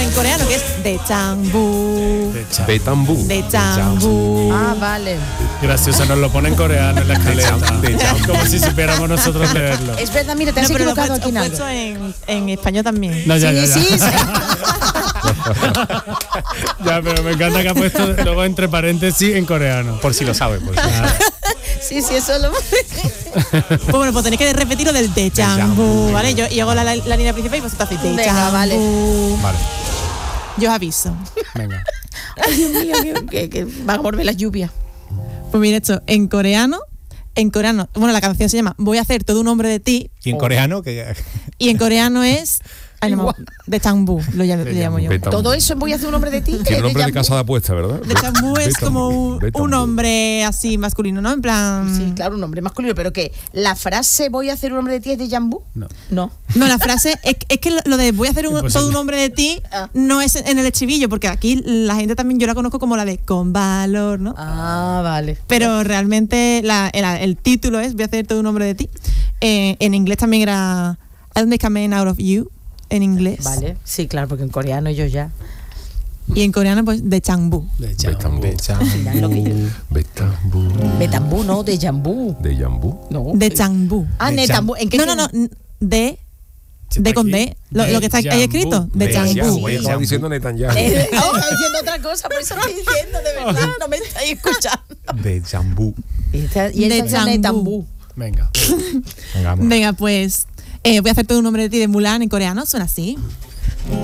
en coreano, que es de Changbu. De Tambú. De Changbu. Ah, vale. Gracioso, nos lo pone en coreano en la escaleta. Como si supiéramos nosotros leerlo. Es verdad, mira, te has pero lo equivocado he aquí en algo. puesto en español también. No, ya. Sí. Ya, pero me encanta que ha puesto luego entre paréntesis en coreano. Por si lo sabe, por si lo sabe. Sí, eso lo... Pues bueno, pues tenéis que repetir lo del de Changbu, ¿vale? Yo hago la línea principal y vosotros hacéis de Venga, Changbu. vale. Vale. Yo os aviso. Venga. Ay, Dios mío, que va a volver la lluvia. Pues mira, esto, en coreano, bueno, la canción se llama Voy a hacer todo un hombre de ti, Y en coreano, que y en coreano es de Changbu, lo llamo yo. De Tambú. Todo eso voy a hacer un hombre de ti. Tiene nombre de Yambu. casa de apuesta, ¿verdad? De Changbu es como de Tambú. un hombre así masculino, ¿no? En plan... Sí, claro, un hombre masculino, pero que la frase voy a hacer un hombre de ti es de Yambu. No. No. No, la frase es que lo de voy a hacer Imposible. todo un hombre de ti no es en el estribillo, porque aquí la gente también yo la conozco como la de con valor, ¿no? Ah, vale. Pero realmente el título es voy a hacer todo un hombre de ti. En inglés también era I'll make a man out of you, en inglés. Vale, sí, claro, porque en coreano yo ya. Y en coreano pues de Changbu. De Tambú. Final lo que yo- Betambú. Betambú, no, de Yambu. De Yambú. No. De Changbu. Ah, De Netambú. ¿En qué No, de con D. Lo que está ahí escrito. De Changbu. Yambú. Estaba diciendo Netanyahu. Estaba diciendo otra cosa, por eso estoy diciendo, de verdad, no me estáis escuchando. De Jambú. Y esta De es Netambú. Venga. Venga, vamos. Venga, pues voy a hacer todo un nombre de ti de Mulan en coreano. Suena así.